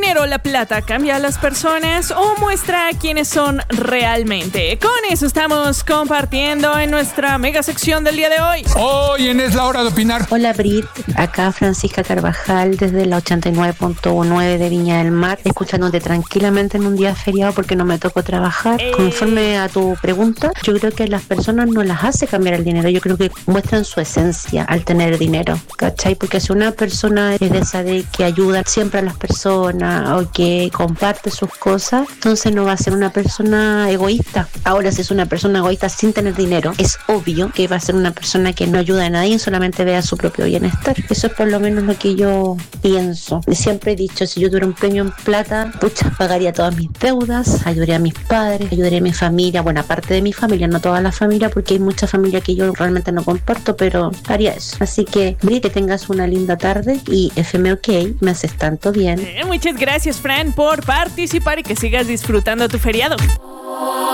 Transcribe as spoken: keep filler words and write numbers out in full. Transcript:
dinero, la plata, cambia a las personas o muestra quiénes son realmente? Con eso estamos compartiendo en nuestra mega sección del día de hoy. Hoy en Es la Hora de Opinar. Hola Brit, acá Francisca Carvajal desde la ochenta y nueve punto nueve de Viña del Mar, escuchándote tranquilamente en un día feriado porque no me tocó trabajar. Eh... Conforme a tu pregunta, yo creo que las personas no las hace cambiar el dinero, yo creo que muestran su esencia al tener dinero, ¿cachai? Porque si una persona es de esa de que ayuda siempre a las personas o que comparte sus cosas, entonces no va a ser una persona egoísta. Ahora, si es una persona egoísta sin tener dinero, es obvio que va a ser una persona que no ayuda a nadie y solamente vea su propio bienestar. Eso es por lo menos lo que yo pienso. Siempre he dicho, si yo tuviera un premio en plata, pucha, pagaría todas mis deudas, ayudaría a mis padres, ayudaría a mi familia, bueno, aparte de mi familia, no toda la familia, porque hay mucha familia que yo realmente no comparto, pero haría eso. Así que, Bri, que tengas una linda tarde y F M OK, me haces tanto bien. Eh, muchas gracias, Fran, por participar y que sigas disfrutando tu feriado.